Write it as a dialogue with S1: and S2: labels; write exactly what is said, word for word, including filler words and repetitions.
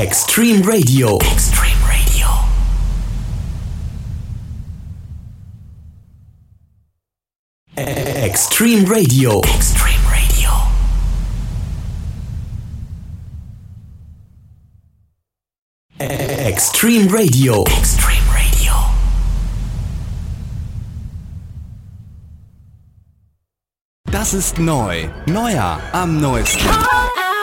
S1: Extreme Radio. Extreme Radio. Extreme Radio. Extreme Radio. Extreme Radio. Extreme Radio.
S2: Das ist neu. Neuer am neuesten.